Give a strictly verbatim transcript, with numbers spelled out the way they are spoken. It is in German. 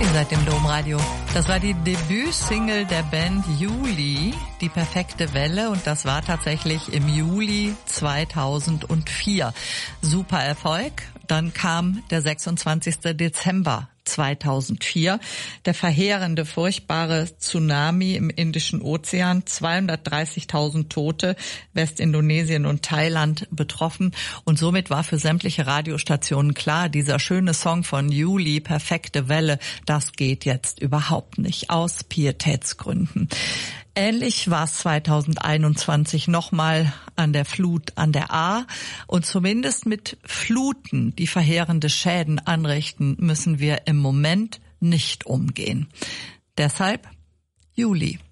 seid im Domradio. Das war die Debütsingle der Band Juli, die perfekte Welle, und das war tatsächlich im Juli zweitausendvier. Super Erfolg. Dann kam der sechsundzwanzigster Dezember zweitausendvier, der verheerende, furchtbare Tsunami im Indischen Ozean, zweihundertdreißigtausend Tote, Westindonesien und Thailand betroffen, und somit war für sämtliche Radiostationen klar, dieser schöne Song von Juli, perfekte Welle, das geht jetzt überhaupt nicht, aus Pietätsgründen. Ähnlich war es zweitausendeinundzwanzig nochmal an der Flut an der Ahr, und zumindest mit Fluten, die verheerende Schäden anrichten, müssen wir im Moment nicht umgehen. Deshalb Juli.